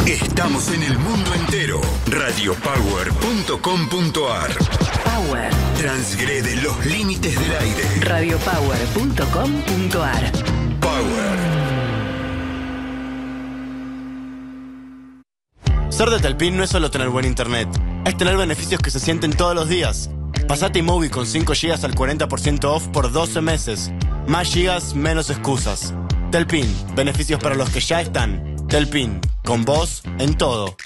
Estamos en el mundo entero. Radiopower.com.ar. Power. Transgrede los límites del aire. Radiopower.com.ar. Power. Ser de Telpin no es solo tener buen internet, es tener beneficios que se sienten todos los días. Pasate iMovie con 5 GB al 40% off por 12 meses. Más gigas, menos excusas. Telpin, beneficios para los que ya están. Telpin, con vos en todo.